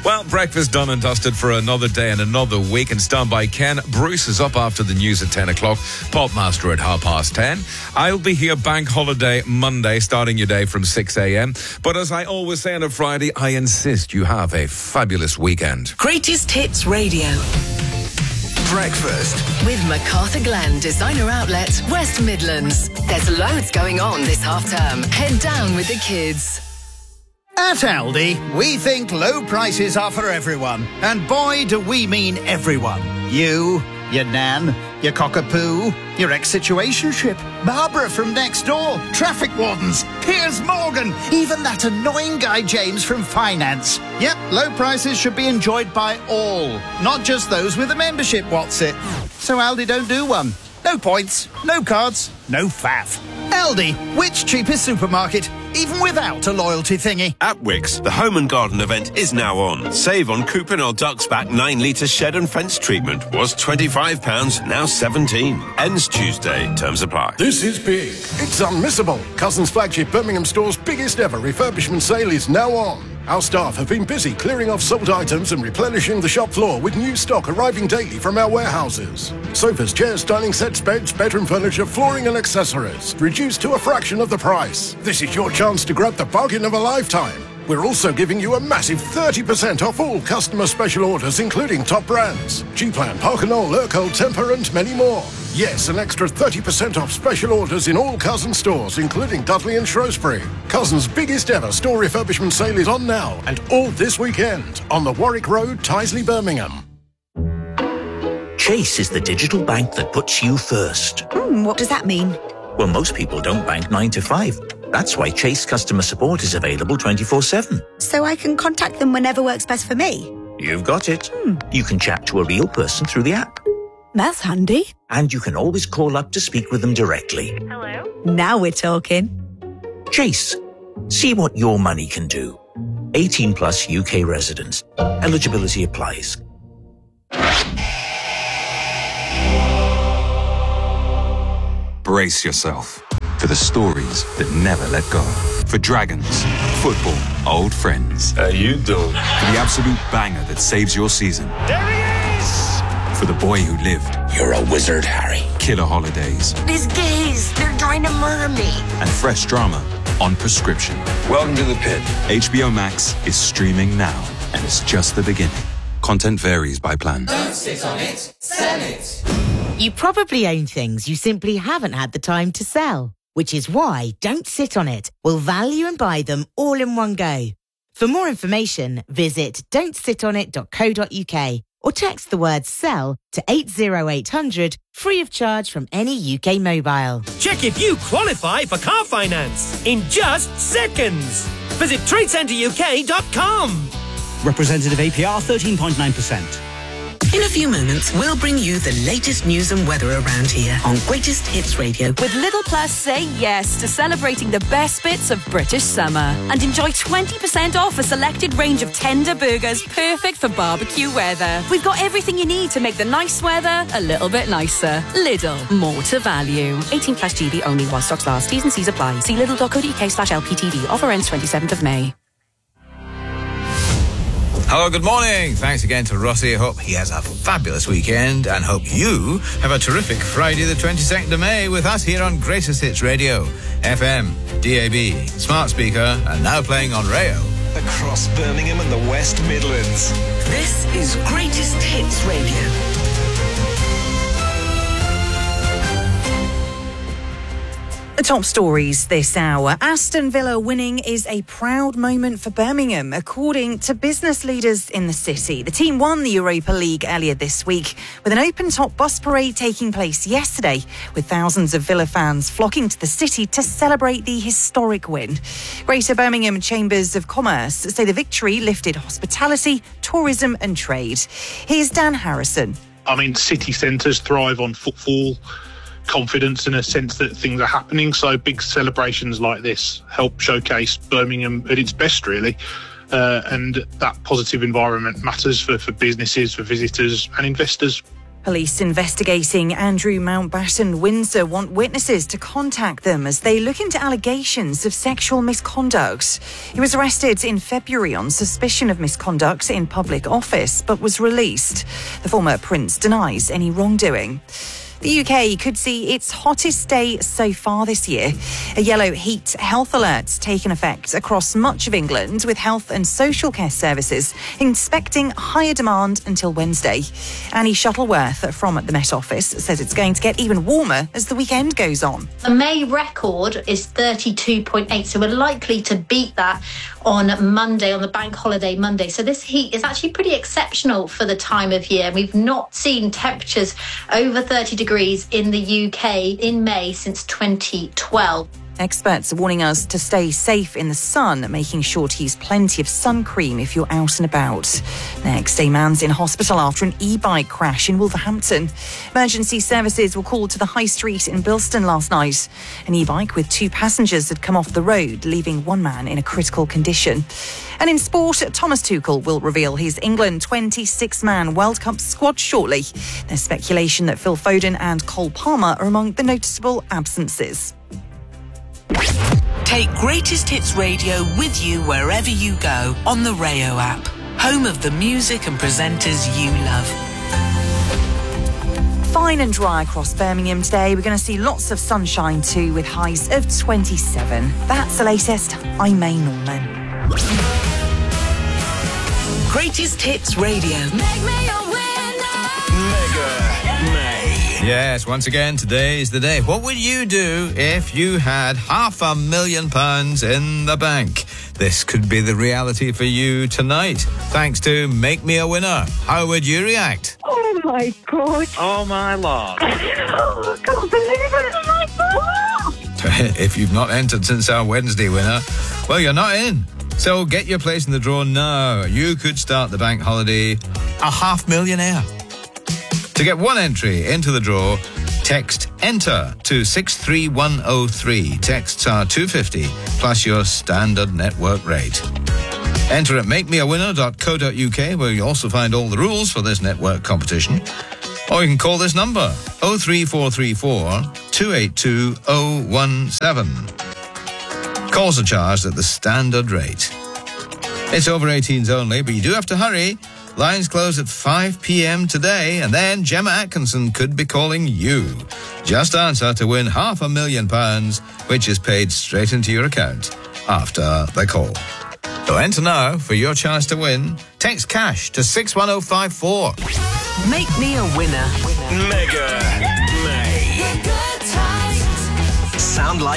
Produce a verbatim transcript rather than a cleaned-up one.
Well, breakfast done and dusted for another day and another week. And stand by Ken. Bruce is up after the news at ten o'clock. Popmaster at half past ten. I'll be here bank holiday Monday, starting your day from six a.m. But as I always say on a Friday, I insist you have a fabulous weekend. Greatest Hits Radio. Breakfast with MacArthur Glen Designer Outlet, West Midlands. There's loads going on this half term. Head down with the kids. At Aldi, we think low prices are for everyone. And boy, do we mean everyone. You, your nan, your cockapoo, your ex-situationship, Barbara from next door, traffic wardens, Piers Morgan, even that annoying guy James from finance. Yep, low prices should be enjoyed by all, not just those with a membership, what's it? So Aldi don't do one. No points, no cards, no faff. Aldi, which cheapest supermarket, even without a loyalty thingy. At Wickes, the Home and Garden event is now on. Save on Cuprinol Duxback nine litre shed and fence treatment. Was twenty-five pounds, now seventeen. Ends Tuesday. Terms apply. This is big. It's unmissable. Cousins flagship Birmingham store's biggest ever refurbishment sale is now on. Our staff have been busy clearing off sold items and replenishing the shop floor with new stock arriving daily from our warehouses. Sofas, chairs, dining sets, beds, bedroom furniture, flooring and accessories. Reduced to a fraction of the price. This is your chance to grab the bargain of a lifetime. We're also giving you a massive thirty percent off all customer special orders, including top brands. G-Plan, Parkinol, Urkel, Temper and many more. Yes, an extra thirty percent off special orders in all Cousins stores, including Dudley and Shrewsbury. Cousins' biggest ever store refurbishment sale is on now and all this weekend on the Warwick Road, Tyseley, Birmingham. Chase is the digital bank that puts you first. Hmm, what does that mean? Well, most people don't bank nine to five. That's why Chase customer support is available twenty-four seven. So I can contact them whenever works best for me? You've got it. Hmm. You can chat to a real person through the app. That's handy. And you can always call up to speak with them directly. Hello? Now we're talking. Chase. See what your money can do. eighteen plus U K residents. Eligibility applies. Brace yourself for the stories that never let go. For dragons, football, old friends. How you doing? For the absolute banger that saves your season. There he is! For the boy who lived. You're a wizard, Harry. Killer holidays. These gays, they're trying to murder me. And fresh drama on prescription. Welcome to the pit. H B O Max is streaming now, and it's just the beginning. Content varies by plan. Don't sit on it, sell it. You probably own things you simply haven't had the time to sell, which is why Don't Sit On It will value and buy them all in one go. For more information, visit don't sit on it dot co dot uk or text the word SELL to eight zero eight hundred, free of charge from any U K mobile. Check if you qualify for car finance in just seconds. Visit trade centre U K dot com. Representative A P R thirteen point nine percent. In a few moments, we'll bring you the latest news and weather around here on Greatest Hits Radio. With Lidl Plus, say yes to celebrating the best bits of British summer and enjoy twenty percent off a selected range of tender burgers perfect for barbecue weather. We've got everything you need to make the nice weather a little bit nicer. Lidl, more to value. eighteen plus G B only while stocks last. T's and C's apply. See lidl dot co dot uk slash L P T V. Offer ends twenty-seventh of May. Hello, good morning. Thanks again to Rossi. Hope he has a fabulous weekend and hope you have a terrific Friday the twenty-second of May with us here on Greatest Hits Radio, F M, D A B, smart speaker and now playing on Rayo. Across Birmingham and the West Midlands. This is Greatest Hits Radio. The top stories this hour. Aston Villa winning is a proud moment for Birmingham, according to business leaders in the city. The team won the Europa League earlier this week with an open-top bus parade taking place yesterday, with thousands of Villa fans flocking to the city to celebrate the historic win. Greater Birmingham Chambers of Commerce say the victory lifted hospitality, tourism and trade. Here's Dan Harrison. I mean, city centres thrive on footfall, confidence and a sense that things are happening, so big celebrations like this help showcase Birmingham at its best, really, uh, and that positive environment matters for, for businesses, for visitors and investors Police investigating Andrew Mountbatten Windsor want witnesses to contact them as they look into allegations of sexual misconduct. He was arrested in February on suspicion of misconduct in public office, but was released. The former prince denies any wrongdoing. The U K could see its hottest day so far this year. A yellow heat health alert's taken effect across much of England, with health and social care services expecting higher demand until Wednesday. Annie Shuttleworth from the Met Office says it's going to get even warmer as the weekend goes on. The May record is thirty-two point eight, so we're likely to beat that on Monday, on the bank holiday Monday. So this heat is actually pretty exceptional for the time of year. We've not seen temperatures over thirty degrees in the U K in May since twenty twelve. Experts are warning us to stay safe in the sun, making sure to use plenty of sun cream if you're out and about. Next, a man's in hospital after an e-bike crash in Wolverhampton. Emergency services were called to the High Street in Bilston last night. An e-bike with two passengers had come off the road, leaving one man in a critical condition. And in sport, Thomas Tuchel will reveal his England twenty-six man World Cup squad shortly. There's speculation that Phil Foden and Cole Palmer are among the noticeable absences. Take Greatest Hits Radio with you wherever you go on the Rayo app, home of the music and presenters you love. Fine and dry across Birmingham today. We're going to see lots of sunshine too, with highs of twenty-seven. That's the latest. I'm May Norman. Greatest Hits Radio. Make me a winner. Mega May. Yes, once again, today is the day. What would you do if you had half a million pounds in the bank? This could be the reality for you tonight, thanks to Make Me a Winner. How would you react? Oh my God. Oh my Lord. Oh, I can't believe it. Oh my God. If you've not entered since our Wednesday winner, well, you're not in. So get your place in the draw now. You could start the bank holiday a half millionaire. To get one entry into the draw, text ENTER to six three one oh three. Texts are two pounds fifty plus your standard network rate. Enter at make me a winner dot co dot uk, where you'll also find all the rules for this network competition. Or you can call this number, oh three four three four, two eight two, oh one seven. Calls are charged at the standard rate. It's over eighteens only, but you do have to hurry. Lines close at five p.m. today, and then Gemma Atkinson could be calling you. Just answer to win half a million pounds, which is paid straight into your account after the call. So enter now for your chance to win. Text cash to six one oh five four. Make me a winner. Mega May. The good times. Sound like